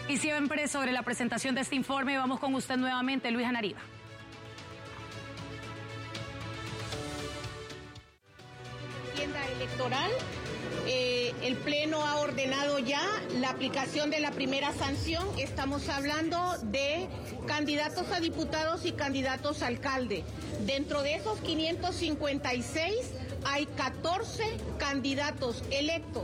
Y siempre sobre la presentación de este informe, vamos con usted nuevamente, Luis Anariba. Tienda electoral, el Pleno ha ordenado ya la aplicación de la primera sanción. Estamos hablando de candidatos a diputados y candidatos a alcalde. Dentro de esos 556 hay 14 candidatos electos,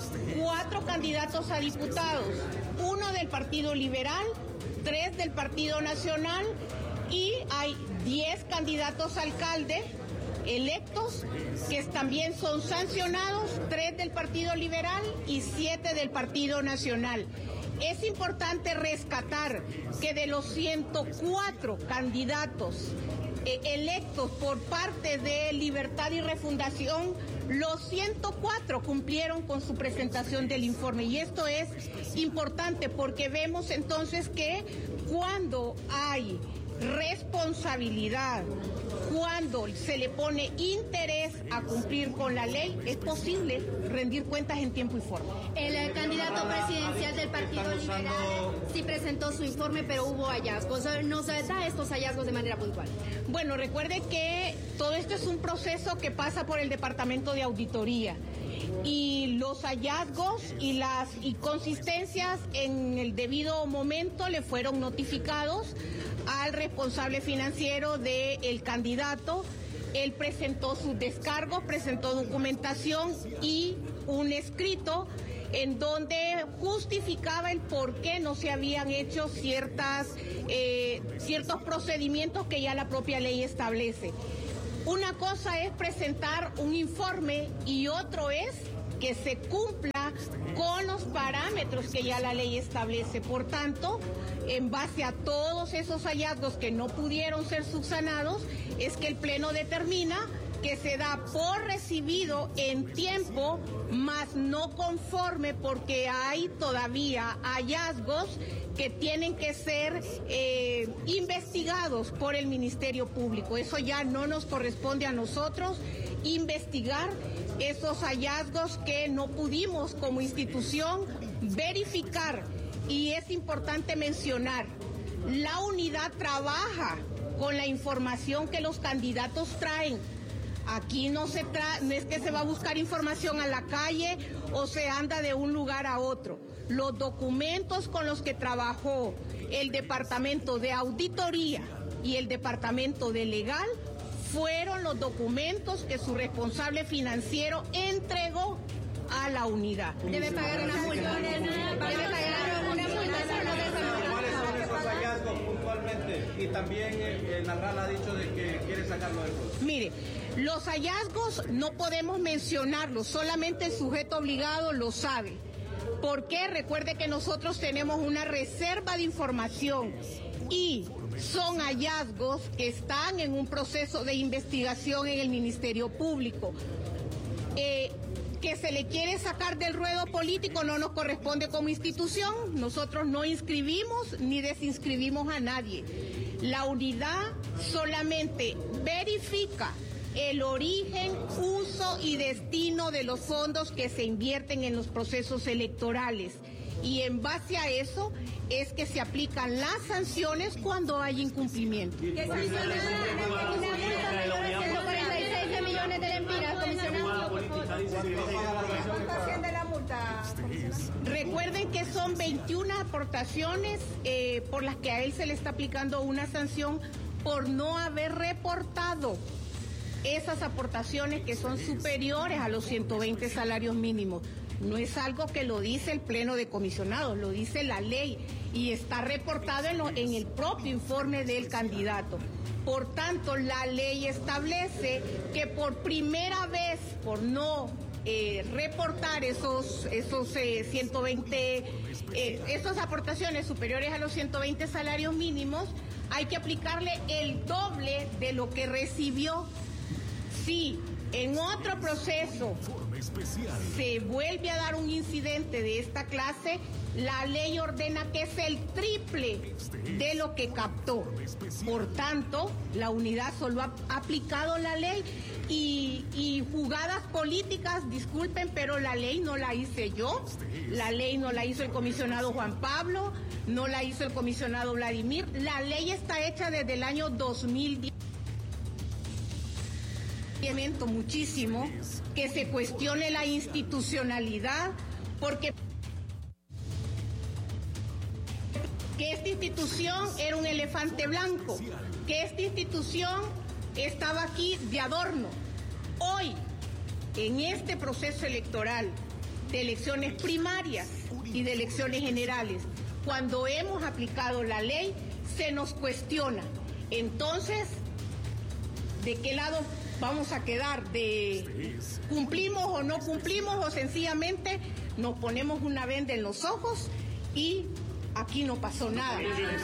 4 candidatos a diputados, 1 del Partido Liberal, 3 del Partido Nacional y hay 10 candidatos a alcalde electos que también son sancionados, 3 del Partido Liberal y 7 del Partido Nacional. Es importante rescatar que de los 104 candidatos electos por parte de Libertad y Refundación, los 104 cumplieron con su presentación del informe. Y esto es importante porque vemos entonces que cuando hay responsabilidad, cuando se le pone interés a cumplir con la ley, es posible rendir cuentas en tiempo y forma. El candidato presidencial del Partido Liberal sí presentó su informe, pero hubo hallazgos. ¿Nos da estos hallazgos de manera puntual? Bueno, recuerde que todo esto es un proceso que pasa por el Departamento de Auditoría. Y los hallazgos y las inconsistencias en el debido momento le fueron notificados al responsable financiero del candidato. Él presentó sus descargos, presentó documentación y un escrito en donde justificaba el por qué no se habían hecho ciertos procedimientos que ya la propia ley establece. Una cosa es presentar un informe y otro es que se cumpla con los parámetros que ya la ley establece. Por tanto, en base a todos esos hallazgos que no pudieron ser subsanados, es que el Pleno determina que se da por recibido en tiempo, mas no conforme, porque hay todavía hallazgos que tienen que ser investigados por el Ministerio Público. Eso ya no nos corresponde a nosotros investigar esos hallazgos que no pudimos como institución verificar. Y es importante mencionar, la unidad trabaja con la información que los candidatos traen. Aquí no es que se va a buscar información a la calle o se anda de un lugar a otro. Los documentos con los que trabajó el Departamento de Auditoría y el Departamento de Legal fueron los documentos que su responsable financiero entregó a la unidad. Debe pagar una multa. ¿Cuáles son esos hallazgos puntualmente? Y también Narral ha dicho de que quiere sacarlo del juego. Mire, los hallazgos no podemos mencionarlos, solamente el sujeto obligado lo sabe. ¿Por qué? Recuerde que nosotros tenemos una reserva de información y son hallazgos que están en un proceso de investigación en el Ministerio Público. Que se le quiere sacar del ruedo político no nos corresponde como institución. Nosotros no inscribimos ni desinscribimos a nadie. La unidad solamente verifica el origen, uso y destino de los fondos que se invierten en los procesos electorales. Y en base a eso es que se aplican las sanciones cuando hay incumplimiento. ¿Qué sanciones? Millones de lempiras, comisionado. ¿Cuánto asciende la multa, comisionado? Recuerden que son 21 aportaciones por las que a él se le está aplicando una sanción por no haber reportado esas aportaciones que son superiores a los 120 salarios mínimos. No es algo que lo dice el Pleno de Comisionados, lo dice la ley y está reportado en el propio informe del candidato. Por tanto, la ley establece que por primera vez, por no reportar esas aportaciones superiores a los 120 salarios mínimos, hay que aplicarle el doble de lo que recibió. Si en otro proceso se vuelve a dar un incidente de esta clase, la ley ordena que es el triple de lo que captó. Por tanto, la unidad solo ha aplicado la ley y jugadas políticas, disculpen, pero la ley no la hice yo, la ley no la hizo el comisionado Juan Pablo, no la hizo el comisionado Vladimir, la ley está hecha desde el año 2010. Lamento muchísimo que se cuestione la institucionalidad, porque que esta institución era un elefante blanco, que esta institución estaba aquí de adorno. Hoy, en este proceso electoral, de elecciones primarias y de elecciones generales, cuando hemos aplicado la ley, se nos cuestiona. Entonces, ¿de qué lado vamos a quedar? ¿De cumplimos o no cumplimos, o sencillamente nos ponemos una venda en los ojos y aquí no pasó nada?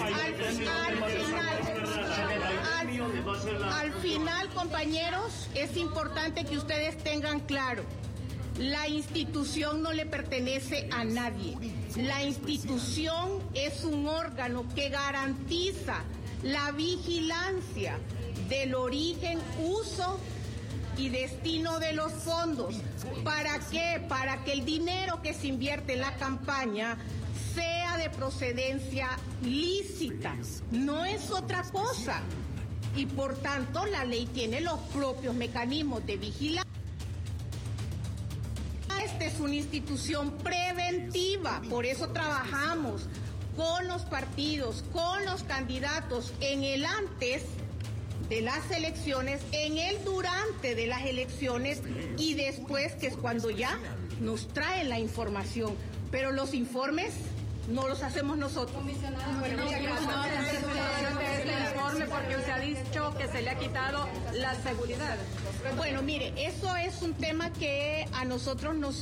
Al final, compañeros, es importante que ustedes tengan claro, la institución no le pertenece a nadie. La institución es un órgano que garantiza la vigilancia del origen, uso y destino de los fondos. ¿Para qué? Para que el dinero que se invierte en la campaña sea de procedencia lícita, no es otra cosa. Y por tanto la ley tiene los propios mecanismos de vigilancia. Esta es una institución preventiva, por eso trabajamos con los partidos, con los candidatos en el antes de las elecciones, en el durante de las elecciones y después, que es cuando ya nos traen la información. Pero los informes no los hacemos nosotros. Bueno, de este informe porque usted ha dicho que se le ha quitado la seguridad. Bueno, mire, eso es un tema que a nosotros nos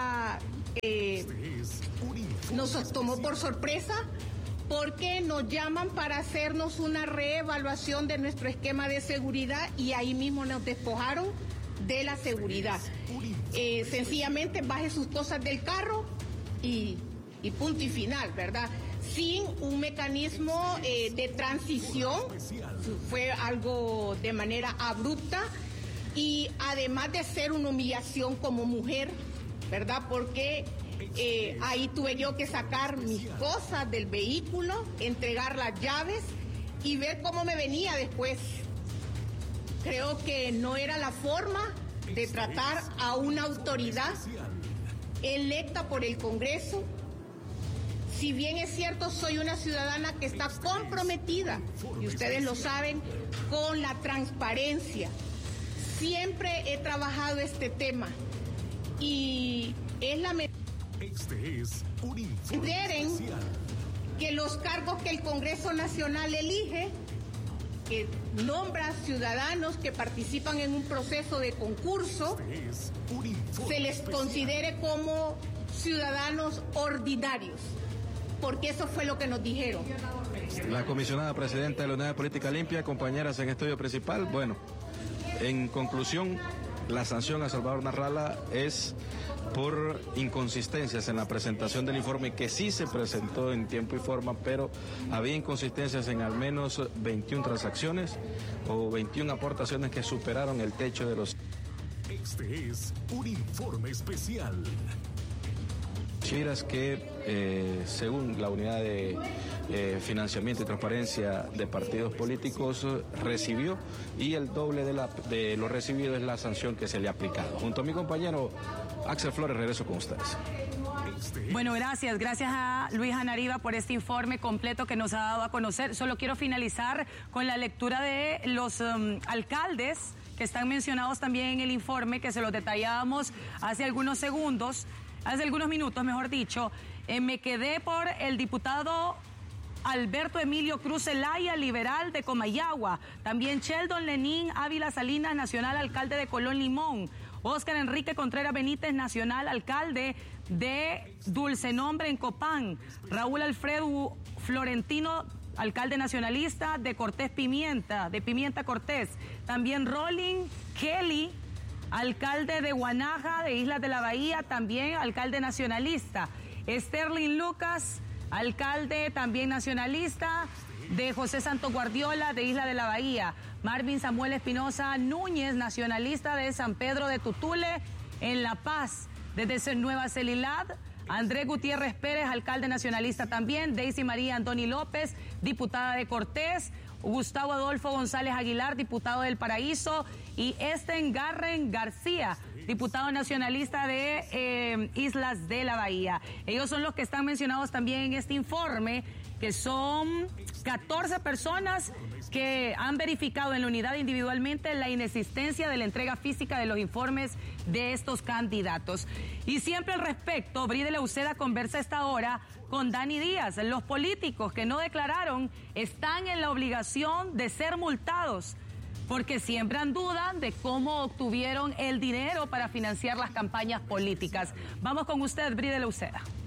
tomó por sorpresa, porque nos llaman para hacernos una reevaluación de nuestro esquema de seguridad y ahí mismo nos despojaron de la seguridad. Sencillamente baje sus cosas del carro y punto y final, ¿verdad? Sin un mecanismo de transición, fue algo de manera abrupta y además de ser una humillación como mujer, ¿verdad? Porque ahí tuve yo que sacar mis cosas del vehículo, entregar las llaves y ver cómo me venía después. Creo que no era la forma de tratar a una autoridad electa por el Congreso. Si bien es cierto, soy una ciudadana que está comprometida, y ustedes lo saben, con la transparencia. Siempre he trabajado este tema y es lamentable que los cargos que el Congreso Nacional elige, que nombra ciudadanos que participan en un proceso de concurso, se les considere como ciudadanos ordinarios, porque eso fue lo que nos dijeron. La comisionada presidenta de la Unidad de Política Limpia, compañeras en estudio principal. Bueno, en conclusión, la sanción a Salvador Narrala es por inconsistencias en la presentación del informe, que sí se presentó en tiempo y forma, pero había inconsistencias en al menos 21 transacciones o 21 aportaciones que superaron el techo de los... Este es un informe especial. Chiras que, según la Unidad de Financiamiento y Transparencia de Partidos Políticos, recibió, y el doble de lo recibido es la sanción que se le ha aplicado. Junto a mi compañero Axel Flores, regreso con ustedes. Bueno, gracias a Luis Anariva por este informe completo que nos ha dado a conocer. Solo quiero finalizar con la lectura de los alcaldes que están mencionados también en el informe, que se los detallábamos hace algunos minutos, mejor dicho. Me quedé por el diputado Alberto Emilio Cruz Zelaya, liberal de Comayagua. También Sheldon Lenín Ávila Salinas, nacional alcalde de Colón Limón. Óscar Enrique Contreras Benítez, nacional alcalde de Dulce Nombre en Copán. Raúl Alfredo Florentino, alcalde nacionalista de Cortés Pimienta, de Pimienta Cortés. También Rolling Kelly alcalde de Guanaja, de Islas de la Bahía, también alcalde nacionalista. Sterling Lucas, alcalde también nacionalista, de José Santos Guardiola, de Isla de la Bahía. Marvin Samuel Espinosa Núñez, nacionalista de San Pedro de Tutule, en La Paz. Desde Nueva Celilad, Andrés Gutiérrez Pérez, alcalde nacionalista también. Daisy María Antoni López, diputada de Cortés. Gustavo Adolfo González Aguilar, diputado del Paraíso. Y Esten Garren García, diputado nacionalista de Islas de la Bahía. Ellos son los que están mencionados también en este informe, que son 14 personas que han verificado en la unidad individualmente la inexistencia de la entrega física de los informes de estos candidatos. Y siempre al respecto, Bridel Uceda conversa a esta hora con Dani Díaz. Los políticos que no declararon están en la obligación de ser multados, porque siembran duda de cómo obtuvieron el dinero para financiar las campañas políticas. Vamos con usted, Bridel Uceda.